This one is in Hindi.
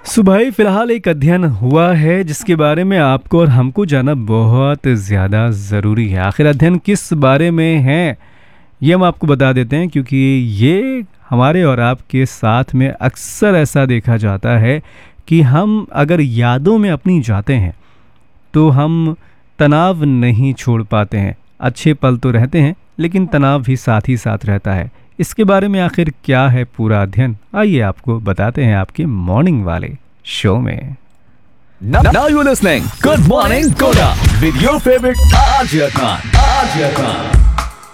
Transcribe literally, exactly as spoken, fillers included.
सो भाई फिलहाल एक अध्ययन हुआ है जिसके बारे में आपको और हमको जानना बहुत ज़्यादा ज़रूरी है। आखिर अध्ययन किस बारे में है ये हम आपको बता देते हैं, क्योंकि ये हमारे और आपके साथ में अक्सर ऐसा देखा जाता है कि हम अगर यादों में अपनी जाते हैं तो हम तनाव नहीं छोड़ पाते हैं। अच्छे पल तो रहते हैं लेकिन तनाव भी साथ ही साथ रहता है। इसके बारे में आखिर क्या है पूरा अध्ययन, आइए आपको बताते हैं आपके मॉर्निंग वाले शो में। Now you're listening Good Morning Koda with your favorite R J Khan. R J Khan.